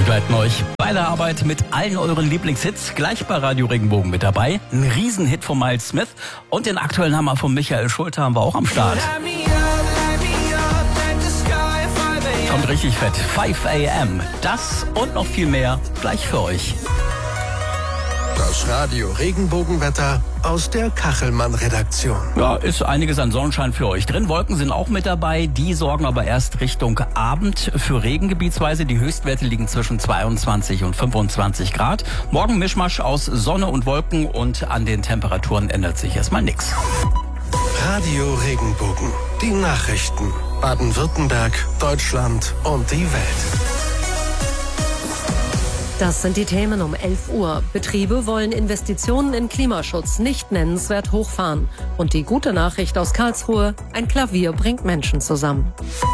begleiten euch bei der Arbeit mit allen euren Lieblingshits. Gleich bei Radio Regenbogen mit dabei. Ein Riesenhit von Miles Smith und den aktuellen Hammer von Michael Schulte haben wir auch am Start. Kommt richtig fett. 5 a.m. Das und noch viel mehr gleich für euch. Das Radio Regenbogenwetter aus der Kachelmann-Redaktion. Ja, ist einiges an Sonnenschein für euch drin. Wolken sind auch mit dabei. Die sorgen aber erst Richtung Abend für Regen gebietsweise. Die Höchstwerte liegen zwischen 22 und 25 Grad. Morgen Mischmasch aus Sonne und Wolken und an den Temperaturen ändert sich erstmal nichts. Radio Regenbogen. Die Nachrichten. Baden-Württemberg, Deutschland und die Welt. Das sind die Themen um 11 Uhr. Betriebe wollen Investitionen in Klimaschutz nicht nennenswert hochfahren. Und die gute Nachricht aus Karlsruhe, ein Klavier bringt Menschen zusammen.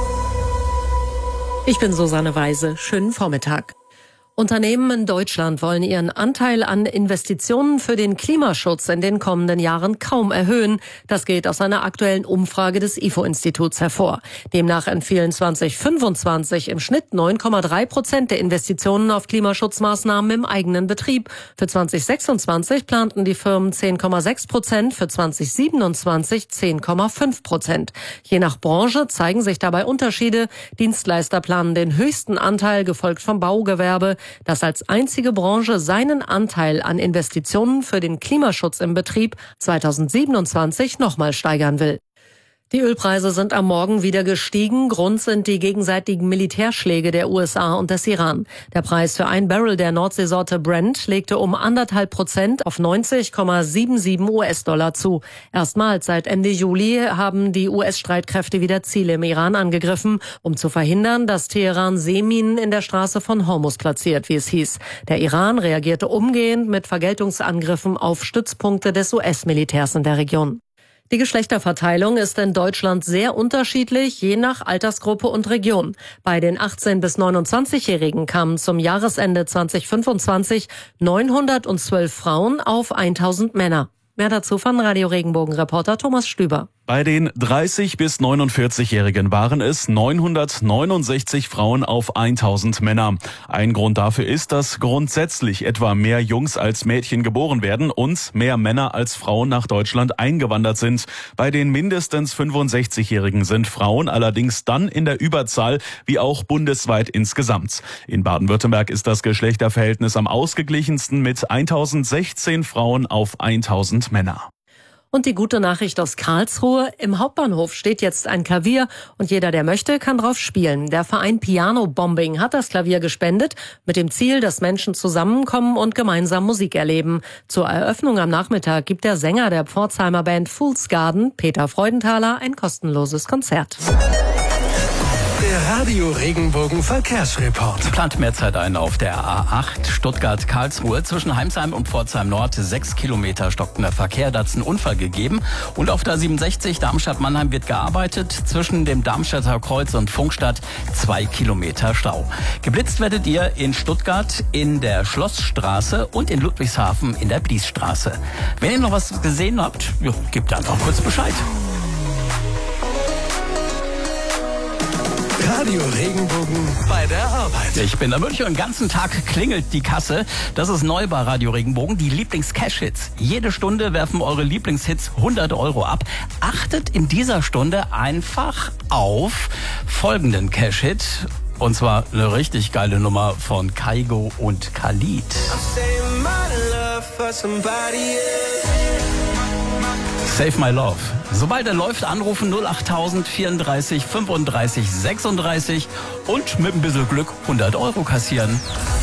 Ich bin Susanne Weise. Schönen Vormittag. Unternehmen in Deutschland wollen ihren Anteil an Investitionen für den Klimaschutz in den kommenden Jahren kaum erhöhen. Das geht aus einer aktuellen Umfrage des IFO-Instituts hervor. Demnach entfielen 2025 im Schnitt 9,3% der Investitionen auf Klimaschutzmaßnahmen im eigenen Betrieb. Für 2026 planten die Firmen 10,6%, für 2027 10,5%. Je nach Branche zeigen sich dabei Unterschiede. Dienstleister planen den höchsten Anteil, gefolgt vom Baugewerbe, das als einzige Branche seinen Anteil an Investitionen für den Klimaschutz im Betrieb 2027 nochmal steigern will. Die Ölpreise sind am Morgen wieder gestiegen. Grund sind die gegenseitigen Militärschläge der USA und des Iran. Der Preis für ein Barrel der Nordseesorte Brent legte um 1,5% auf 90,77 US-Dollar zu. Erstmals seit Ende Juli haben die US-Streitkräfte wieder Ziele im Iran angegriffen, um zu verhindern, dass Teheran Seeminen in der Straße von Hormuz platziert, wie es hieß. Der Iran reagierte umgehend mit Vergeltungsangriffen auf Stützpunkte des US-Militärs in der Region. Die Geschlechterverteilung ist in Deutschland sehr unterschiedlich, je nach Altersgruppe und Region. Bei den 18- bis 29-Jährigen kamen zum Jahresende 2025 912 Frauen auf 1000 Männer. Mehr dazu von Radio Regenbogen-Reporter Thomas Stüber. Bei den 30- bis 49-Jährigen waren es 969 Frauen auf 1000 Männer. Ein Grund dafür ist, dass grundsätzlich etwa mehr Jungs als Mädchen geboren werden und mehr Männer als Frauen nach Deutschland eingewandert sind. Bei den mindestens 65-Jährigen sind Frauen allerdings dann in der Überzahl, wie auch bundesweit insgesamt. In Baden-Württemberg ist das Geschlechterverhältnis am ausgeglichensten mit 1016 Frauen auf 1000 Männer. Und die gute Nachricht aus Karlsruhe: Im Hauptbahnhof steht jetzt ein Klavier und jeder, der möchte, kann drauf spielen. Der Verein Piano Bombing hat das Klavier gespendet, mit dem Ziel, dass Menschen zusammenkommen und gemeinsam Musik erleben. Zur Eröffnung am Nachmittag gibt der Sänger der Pforzheimer Band Fool's Garden, Peter Freudenthaler, ein kostenloses Konzert. Der Radio Regenbogen Verkehrsreport. Plant mehr Zeit ein auf der A8 Stuttgart-Karlsruhe. Zwischen Heimsheim und Pforzheim Nord 6 Kilometer stockender Verkehr. Da hat es einen Unfall gegeben. Und auf der 67 Darmstadt-Mannheim wird gearbeitet. Zwischen dem Darmstädter Kreuz und Funkstadt 2 Kilometer Stau. Geblitzt werdet ihr in Stuttgart in der Schlossstraße und in Ludwigshafen in der Bliesstraße. Wenn ihr noch was gesehen habt, gebt einfach kurz Bescheid. Radio Regenbogen bei der Arbeit. Ich bin der München und den ganzen Tag klingelt die Kasse. Das ist neu bei Radio Regenbogen, die Lieblings-Cash-Hits. Jede Stunde werfen eure Lieblingshits 100 € ab. Achtet in dieser Stunde einfach auf folgenden Cash-Hit. Und zwar eine richtig geile Nummer von Kaigo und Khalid. Save My Love. Sobald er läuft, anrufen 08000 34 35 36 und mit ein bisschen Glück 100 € kassieren.